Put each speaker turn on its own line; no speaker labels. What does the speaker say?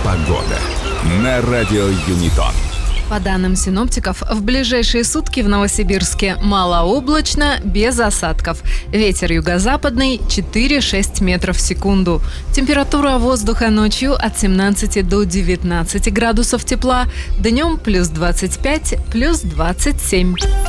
Погода на радио Юнитон.
По данным синоптиков, в ближайшие сутки в Новосибирске малооблачно, без осадков. Ветер юго-западный 4-6 метров в секунду. Температура воздуха ночью от 17 до 19 градусов тепла, днем плюс 25, плюс 27.